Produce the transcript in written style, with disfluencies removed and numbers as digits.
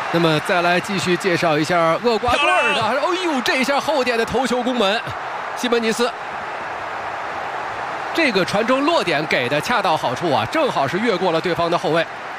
那么再来继续介绍一下厄瓜多尔的，哎呦，这一下后点的头球攻门，西门尼斯。这个传中落点给的恰到好处啊，正好是越过了对方的后卫。